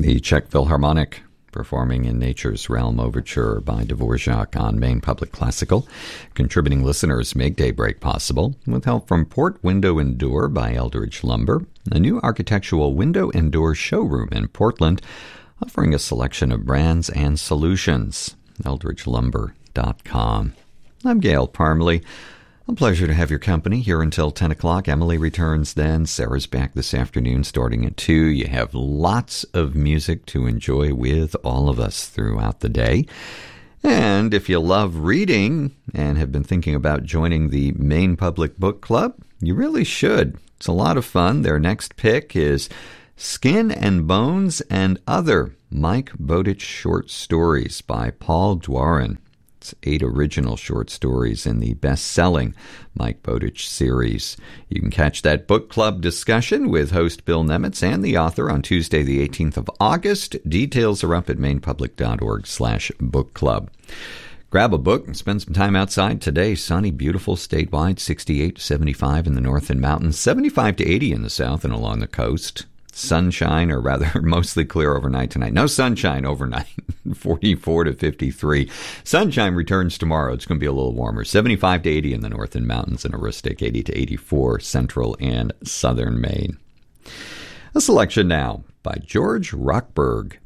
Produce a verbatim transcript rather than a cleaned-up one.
The Czech Philharmonic performing in Nature's Realm Overture by Dvorak on Maine Public Classical. Contributing listeners make Daybreak possible with help from Port Window and Door by Eldridge Lumber, a new architectural window and door showroom in Portland, offering a selection of brands and solutions. eldridge lumber dot com. I'm Gail Parmley. A pleasure to have your company here until ten o'clock. Emily returns then. Sarah's back this afternoon starting at two. You have lots of music to enjoy with all of us throughout the day. And if you love reading and have been thinking about joining the Maine Public Book Club, you really should. It's a lot of fun. Their next pick is Skin and Bones and Other Mike Bowditch Short Stories by Paul Dwarin. It's eight original short stories in the best-selling Mike Bowditch series. You can catch that book club discussion with host Bill Nemitz and the author on Tuesday, the eighteenth of August. Details are up at mainepublic.org slash book club. Grab a book and spend some time outside today. Sunny, beautiful statewide, sixty-eight to seventy-five in the north and mountains, seventy-five to eighty in the south and along the coast. Sunshine, or rather mostly clear overnight tonight. No sunshine overnight, forty-four to fifty-three. Sunshine returns tomorrow. It's going to be a little warmer, seventy-five to eighty in the north and mountains, and a rustic eighty to eighty-four central and southern Maine. A selection now by George Rockberg.